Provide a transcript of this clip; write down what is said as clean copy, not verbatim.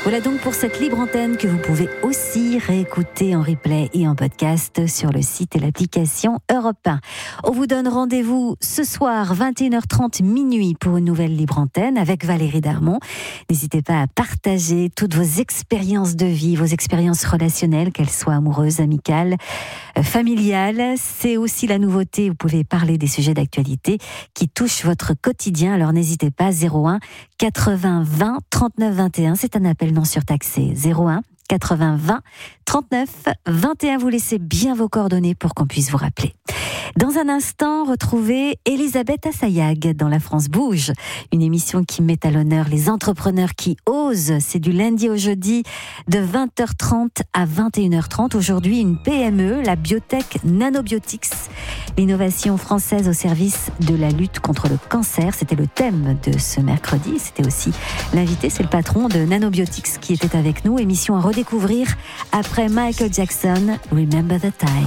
Voilà donc pour cette libre antenne que vous pouvez aussi réécouter en replay et en podcast sur le site et l'application Europe 1. On vous donne rendez-vous ce soir 21h30 minuit pour une nouvelle libre antenne avec Valérie Darmon. N'hésitez pas à partager toutes vos expériences de vie, vos expériences relationnelles, qu'elles soient amoureuses, amicales, familiales. C'est aussi la nouveauté, vous pouvez parler des sujets d'actualité qui touchent votre quotidien. Alors n'hésitez pas, 01 80 20 39 21, c'est un appel non surtaxé. 01 80 20 39 21, vous laissez bien vos coordonnées pour qu'on puisse vous rappeler. Dans un instant, retrouvez Elisabeth Assayag dans La France Bouge, une émission qui met à l'honneur les entrepreneurs qui osent. C'est du lundi au jeudi de 20h30 à 21h30. Aujourd'hui, une PME, la biotech Nanobiotics, l'innovation française au service de la lutte contre le cancer. C'était le thème de ce mercredi. C'était aussi l'invité, c'est le patron de Nanobiotics qui était avec nous. Émission à redécouvrir après Michael Jackson, Remember the Time.